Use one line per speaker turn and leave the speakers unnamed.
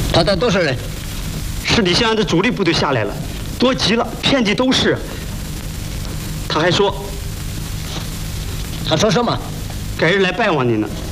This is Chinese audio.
他带多少人？
是李香安的主力部队下来了，多极了，遍地都是。他还说，
他说什么？
改日来拜望您呢。